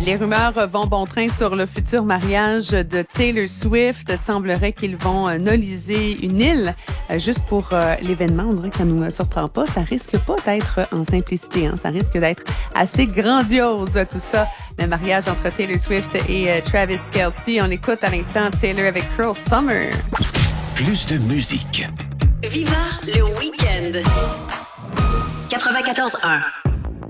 Les rumeurs vont bon train sur le futur mariage de Taylor Swift. Semblerait qu'ils vont noliser une île juste pour l'événement. On dirait que ça nous surprend pas. Ça risque pas d'être en simplicité. Ça risque d'être assez grandiose, tout ça. Le mariage entre Taylor Swift et Travis Kelce. On écoute à l'instant Taylor avec Cruel Summer. Plus de musique. Viva le week-end. 94.1